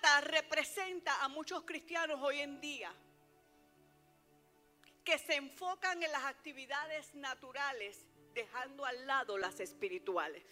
palabra representa a muchos cristianos hoy en día que se enfocan en las actividades naturales, dejando al lado las espirituales.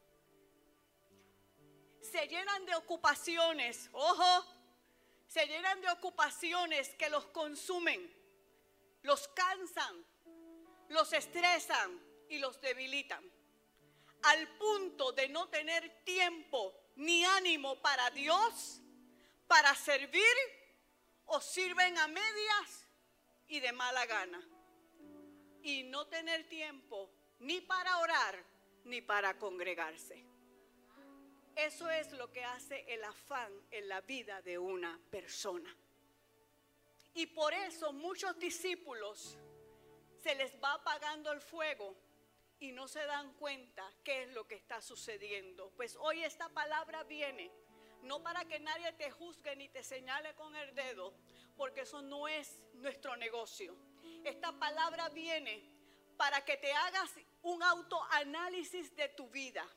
Se llenan de ocupaciones, ojo, se llenan de ocupaciones que los consumen, los cansan, los estresan y los debilitan, al punto de no tener tiempo ni ánimo para Dios, para servir, o sirven a medias y de mala gana, y no tener tiempo ni para orar ni para congregarse. Eso es lo que hace el afán en la vida de una persona. Y por eso muchos discípulos se les va apagando el fuego y no se dan cuenta qué es lo que está sucediendo. Pues hoy esta palabra viene no para que nadie te juzgue ni te señale con el dedo, porque eso no es nuestro negocio. Esta palabra viene para que te hagas un autoanálisis de tu vida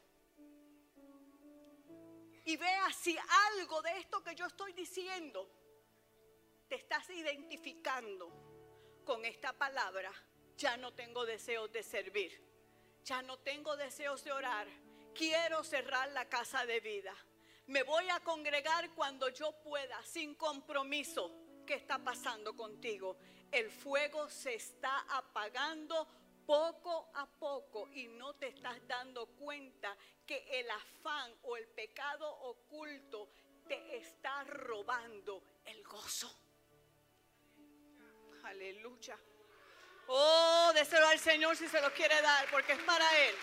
y veas si algo de esto que yo estoy diciendo te estás identificando con esta palabra. Ya no tengo deseos de servir, ya no tengo deseos de orar, quiero cerrar la casa de vida, me voy a congregar cuando yo pueda, sin compromiso. ¿Qué está pasando contigo? El fuego se está apagando poco a poco y no te estás dando cuenta que el afán o el pecado oculto te está robando el gozo. Aleluya. Oh, déselo al Señor si se lo quiere dar, porque es para Él.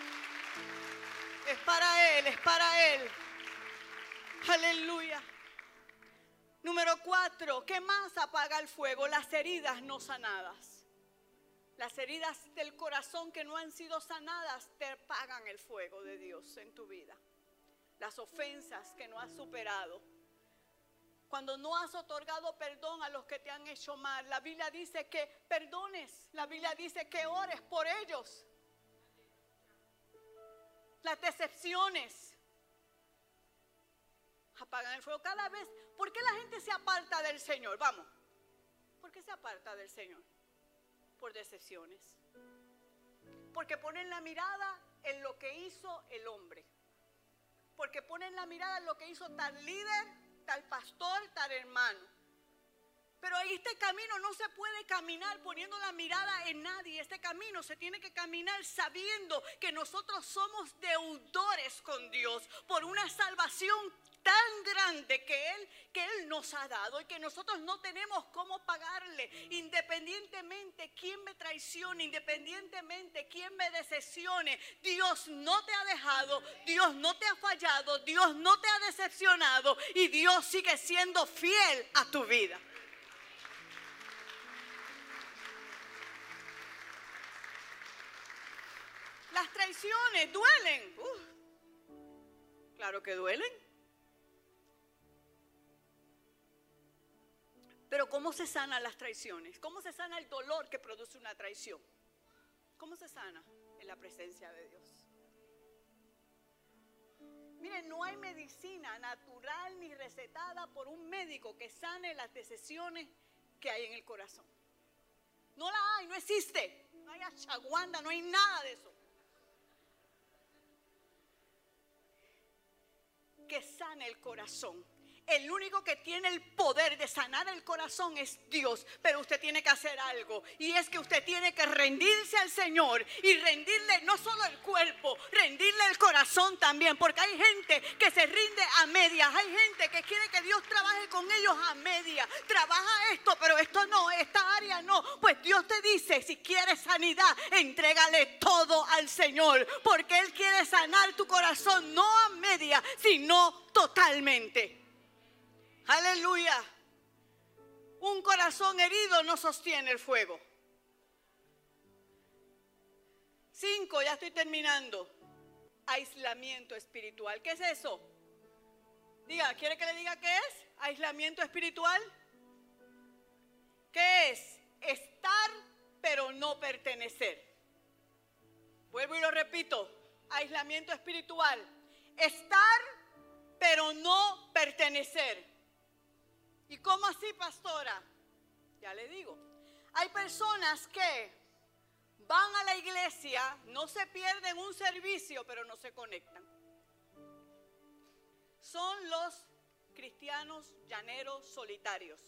Es para Él, es para Él. Aleluya. Número 4, ¿qué más apaga el fuego? Las heridas no sanadas. Las heridas del corazón que no han sido sanadas te apagan el fuego de Dios en tu vida. Las ofensas que no has superado. Cuando no has otorgado perdón a los que te han hecho mal. La Biblia dice que perdones. La Biblia dice que ores por ellos. Las decepciones apagan el fuego cada vez. ¿Por qué la gente se aparta del Señor? Vamos. ¿Por qué se aparta del Señor? Por decepciones. Porque ponen la mirada en lo que hizo el hombre. Porque ponen la mirada en lo que hizo tal líder, tal pastor, tal hermano. Pero este camino no se puede caminar poniendo la mirada en nadie. Este camino se tiene que caminar sabiendo que nosotros somos deudores con Dios por una salvación tan grande que Él nos ha dado y que nosotros no tenemos cómo pagarle, independientemente quién me traicione, independientemente quién me decepcione. Dios no te ha dejado, Dios no te ha fallado, Dios no te ha decepcionado y Dios sigue siendo fiel a tu vida. Las traiciones duelen. Claro que duelen. Pero ¿cómo se sanan las traiciones? ¿Cómo se sana el dolor que produce una traición? ¿Cómo se sana? En la presencia de Dios. Miren, no hay medicina natural ni recetada por un médico que sane las decepciones que hay en el corazón. No la hay, no existe. No hay achaguanda, no hay nada de eso. Que sane el corazón. El único que tiene el poder de sanar el corazón es Dios. Pero usted tiene que hacer algo. Y es que usted tiene que rendirse al Señor. Y rendirle no solo el cuerpo, rendirle el corazón también. Porque hay gente que se rinde a medias. Hay gente que quiere que Dios trabaje con ellos a medias. Trabaja esto, pero esto no, esta área no. Pues Dios te dice, si quieres sanidad, entrégale todo al Señor. Porque Él quiere sanar tu corazón no a medias, sino totalmente. Aleluya. Un corazón herido no sostiene el fuego. 5, ya estoy terminando. Aislamiento espiritual. ¿Qué es eso? Diga, ¿quiere que le diga qué es? Aislamiento espiritual. ¿Qué es? Estar pero no pertenecer. Vuelvo y lo repito. Aislamiento espiritual. Estar pero no pertenecer. ¿Y cómo así, pastora? Ya le digo. Hay personas que van a la iglesia, no se pierden un servicio, pero no se conectan. Son los cristianos llaneros solitarios.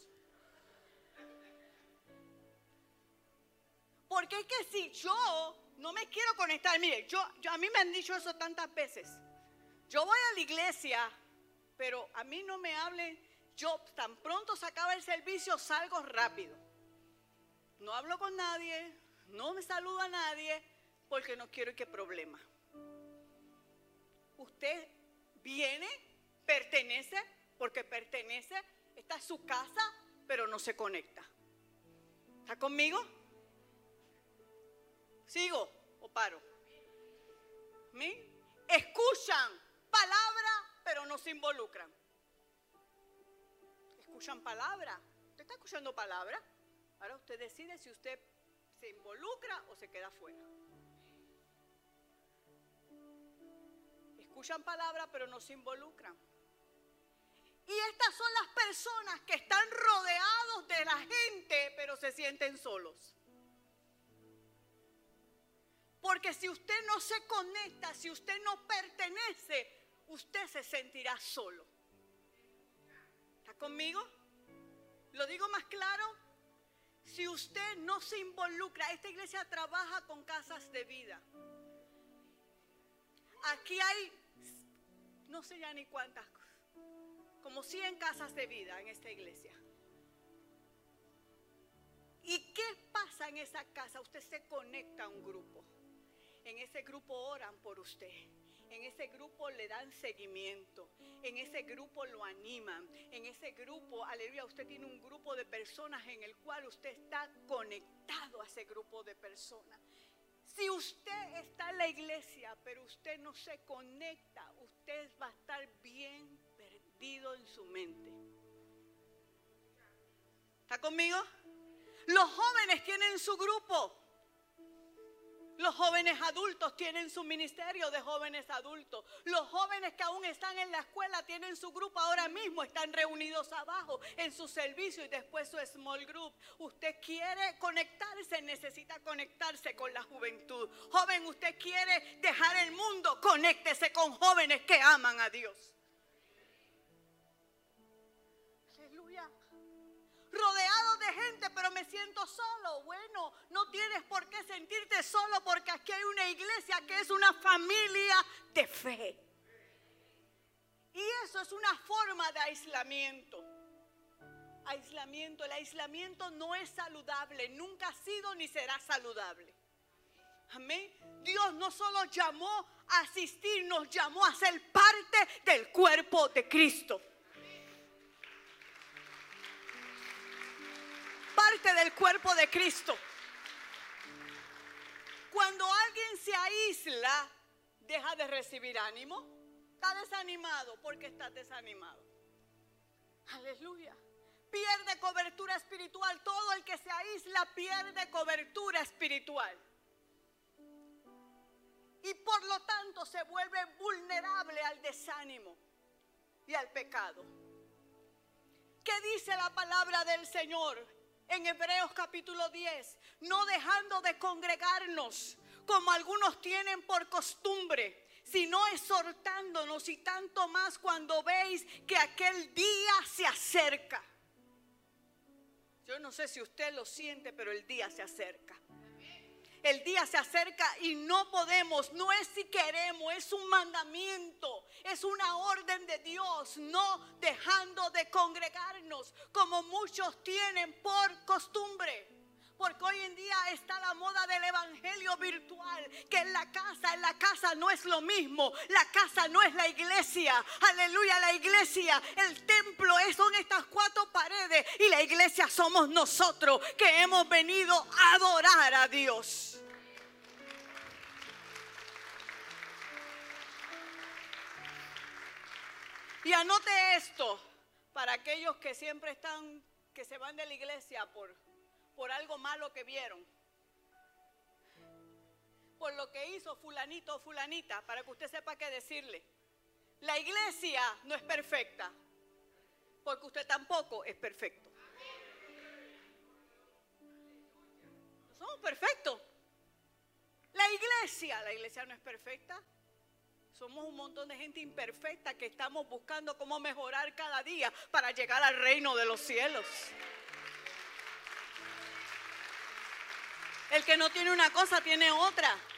Porque es que si yo no me quiero conectar, mire, a mí me han dicho eso tantas veces. Yo voy a la iglesia, pero a mí no me hablen. Yo tan pronto se acaba el servicio salgo rápido. No hablo con nadie, no me saludo a nadie, porque no quiero que problema. Usted viene, pertenece, porque pertenece, está en su casa, pero no se conecta. ¿Está conmigo? ¿Sigo o paro? ¿Sí? Escuchan palabra, pero no se involucran. Escuchan palabra. ¿Usted está escuchando palabra? Ahora usted decide si usted se involucra o se queda fuera. Escuchan palabra, pero no se involucran. Y estas son las personas que están rodeados de la gente, pero se sienten solos. Porque si usted no se conecta, si usted no pertenece, usted se sentirá solo. ¿Está conmigo? ¿Lo digo más claro? Si usted no se involucra, esta iglesia trabaja con casas de vida. Aquí hay, no sé ya ni cuántas, como 100 casas de vida en esta iglesia. ¿Y qué pasa en esa casa? Usted se conecta a un grupo. En ese grupo oran por usted. En ese grupo le dan seguimiento. En ese grupo lo animan. En ese grupo, aleluya, usted tiene un grupo de personas en el cual usted está conectado a ese grupo de personas. Si usted está en la iglesia, pero usted no se conecta, usted va a estar bien perdido en su mente. ¿Está conmigo? Los jóvenes tienen su grupo. Los jóvenes adultos tienen su ministerio de jóvenes adultos. Los jóvenes que aún están en la escuela tienen su grupo. Ahora mismo están reunidos abajo en su servicio y después su small group. Usted quiere conectarse, necesita conectarse con la juventud. Joven, usted quiere dejar el mundo, conéctese con jóvenes que aman a Dios. Aleluya. Rodeado de gente, pero me siento solo. Bueno, no tienes por qué sentirte solo, porque aquí hay una iglesia que es una familia de fe. Y eso es una forma de aislamiento. El aislamiento no es saludable, nunca ha sido ni será saludable. Amén. Dios no solo llamó a asistir, nos llamó a ser parte del cuerpo de Cristo. Parte del cuerpo de Cristo. Cuando alguien se aísla, deja de recibir ánimo. Está desanimado porque está desanimado. Aleluya. Pierde cobertura espiritual. Todo el que se aísla pierde cobertura espiritual. Y por lo tanto se vuelve vulnerable al desánimo y al pecado. ¿Qué dice la palabra del Señor? En Hebreos capítulo 10, no dejando de congregarnos como algunos tienen por costumbre, sino exhortándonos, y tanto más cuando veis que aquel día se acerca. Yo no sé si usted lo siente, pero el día se acerca. El día se acerca y no podemos, no es si queremos, es un mandamiento, es una orden de Dios, no dejando de congregarnos como muchos tienen por costumbre. Porque hoy en día está la moda del evangelio virtual, que en la casa no es lo mismo, la casa no es la iglesia, aleluya, la iglesia, el templo son estas 4 paredes y la iglesia somos nosotros que hemos venido a adorar a Dios. Y anote esto, para aquellos que siempre están, que se van de la iglesia por algo malo que vieron, por lo que hizo fulanito o fulanita, para que usted sepa qué decirle. La iglesia no es perfecta, porque usted tampoco es perfecto. No somos perfectos. La iglesia no es perfecta. Somos un montón de gente imperfecta que estamos buscando cómo mejorar cada día para llegar al reino de los cielos. El que no tiene una cosa tiene otra.